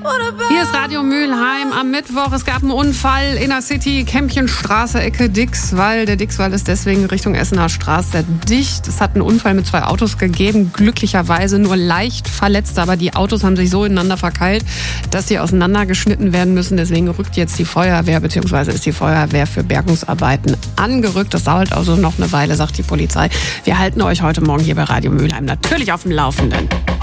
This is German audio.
Hier ist Radio Mülheim am Mittwoch. Es gab einen Unfall in der City, Kämpchenstraße, Ecke Dixwall. Der Dixwall ist deswegen Richtung Essener Straße dicht. Es hat einen Unfall mit 2 Autos gegeben, glücklicherweise nur leicht verletzt. Aber die Autos haben sich so ineinander verkeilt, dass sie auseinandergeschnitten werden müssen. Deswegen rückt jetzt die Feuerwehr, beziehungsweise ist die Feuerwehr für Bergungsarbeiten angerückt. Das dauert also noch eine Weile, sagt die Polizei. Wir halten euch heute Morgen hier bei Radio Mülheim natürlich auf dem Laufenden.